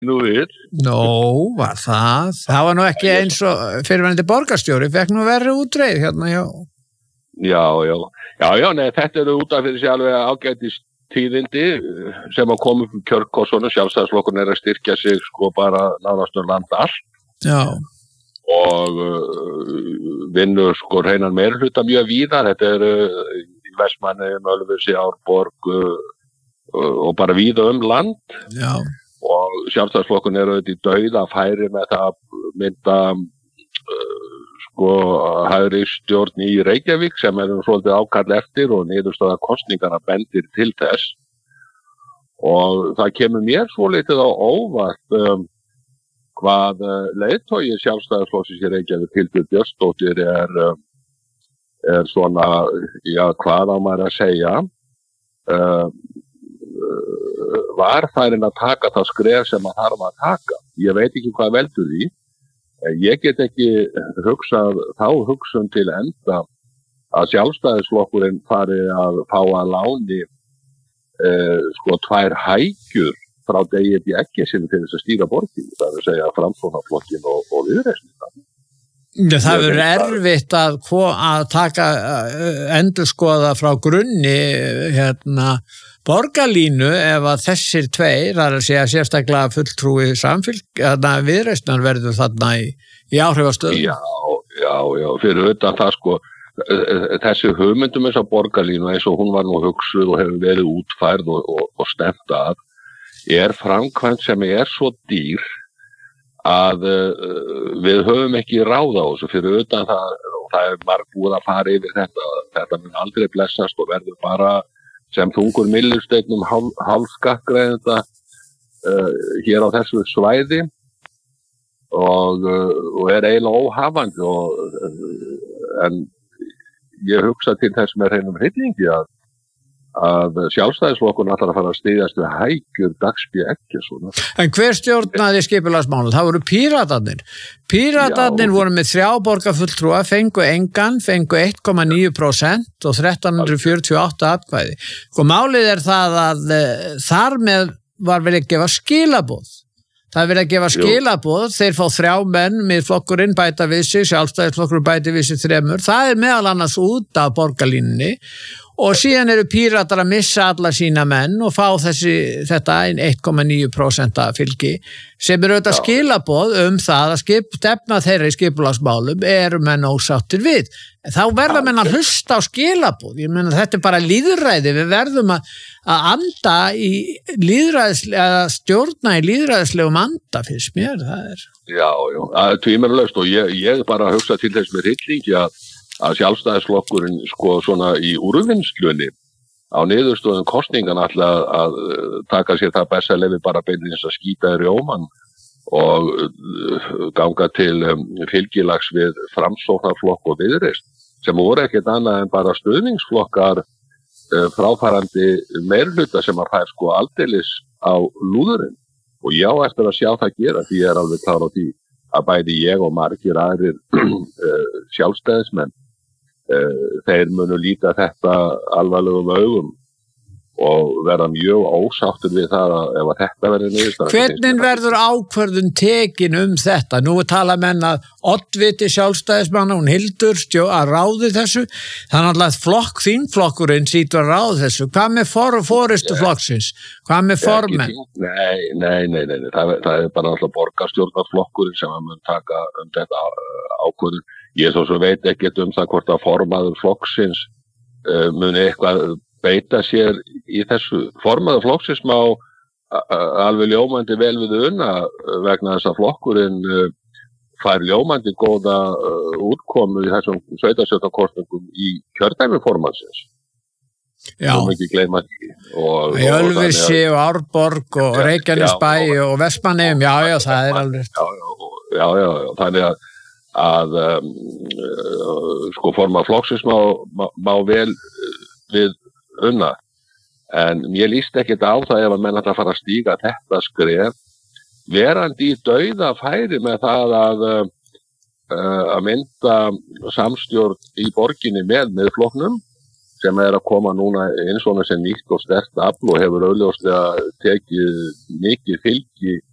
nú við. Var það? Það var nú ekki eins og fyrirverandi borgarstjóri, fekk nú verri útreið hérna, já. Já, nei, þetta eru út af fyrir sig alveg ágætis tíðindi sem að koma upp kjörkossunum, sjálfstæðisflokkurinn að styrkja sig sko bara nánast land allt. Já. Og vinnur sko hreinan meirihluta mjög víða, þetta eru í Vestmannaeyjum, Ölfusi, Árborg og bara víða land. Já. Og sjálfstæðisflokkurinn auðvitað í dauða færi með það að mynda sko hægri stjórn í Reykjavík sem svolítið ákall eftir og niðurstaða kosningarna bendir til þess. Og það kemur mér svolítið á óvart hvað leiðtogi sjálfstæðisflokksins í Reykjavík Hildur Björnsdóttir er svona, já, hvað á maður að segja, var færin að taka það skref sem að þarf að taka. Ég veit ekki hvað veldur því. Ég get ekki hugsað þá hugsun til enda að sjálfstæðisflokkurinn fari að fá að láni sko 2 hækjur frá Degi B. Eggertssyni til þess að stýra borginni, það er að segja Framsóknarflokkinn og Viðreisnina. Það verður erfitt að taka endurskoða frá grunni borgarlínu ef að þessir 2, það er að segja sérstaklega fulltrúi Viðreisnar verður þarna í áhrifastöðum. Já, fyrir utan það sko, þessi hugmyndum þessa borgarlínu eins og hún var nú hugsuð og hefur verið útfærð og stefnt að, framkvæmd sem svo dýr að við höfum ekki ráð á þessu fyrir utan það, og það margbúið að fara yfir þetta mun aldrei blessast og verður bara sem þungur millisteinnum hálfskattgreiðenda hér á þessu svæði og eiginlega óhafandi en ég hugsa til þess með hreinum hryllingi að sjálfstæðisflokkurinn ætlar að fara að styðjast við hækjur Dags B. Eggertssonar. En hver stjórnaði skipulagsmálið? Það voru Píratarnir. Píratarnir voru með 3 borgarfulltrúa, fengu 1,9% og 1348 atkvæði. Og málið það að þar með var verið að gefa skilaboð. Það verið að gefa skilaboð, þeir fá 3 menn, Miðflokkurinn bæta við sig, sjálfstæðisflokkurinn bæti við sig 3. Það meðal annars út af borgarlínunni og síðan eru Píratar að missa alla sína menn og fá þetta 1,9% fylgi sem auðvitað skilaboð það að stefna þeirra í skipulagsmálum menn ósáttir við. Þá verða menn að hlusta á skilaboð. Ég meina þetta bara lýðræði. Við verðum að anda í að stjórna í lýðræðislegum anda fyrst mér. Já, tvímælalaust og ég bara hugsa til þess með hryllingi að sjálfstæðisflokkurinn sko svona í úrvinnslunni á niðurstöðum kosningan ætla að taka sér það besta lefi bara beinlínis að skýta í rjóman og ganga til fylgilags við Framsóknarflokk og Viðreisn sem voru ekkert annað en bara stuðningsflokkar fráfarandi meirhluta sem að fær sko aldeilis á lúðurinn og ég á eftir að sjá það gera því ég alveg klár á því að bæði ég og margir aðrir sjálfstæðismenn þeir munu líta þetta alvarlegum augum og verða mjög ósáttur við það ef að þetta verður niðurstaða. Hvernig verður ákvörðun tekin þetta? Nú tala menn að oddviti sjálfstæðismanna, hún Hildur að ráði þessu. Þannig að þingflokkurinn sýtur að ráði þessu. Hvað með forystu flokksins? Hvað með formenn? Nei. Það bara alltaf borgarstjórnarflokkurinn sem mun taka þetta ákvörðun. Ég svo veit ekkert það hvort að formaður flokksins muni eitthvað beita sér í þessu. Formaður flokksins má alveg ljómandi vel við unna vegna þess að flokkurinn fær ljómandi góða útkomu í þessum sveitarstjórnarkosningum í kjördæmi formannsins. Já. Ekki gleyma því. Í Ölfusi og Árborg og Reykjanesbæ og Vestmannaeyjum, já, það alveg. Já, þannig að sko formaður flokksins má vel við unna en mér líst ekkert á það ef að menn ætla að fara að stíga þetta skref verandi í dauða færi með það að mynda samstjórn í borginni með Miðflokknum sem að koma núna eins og sem nýtt og sterkt afl og hefur augljóslega tekið mikið fylgi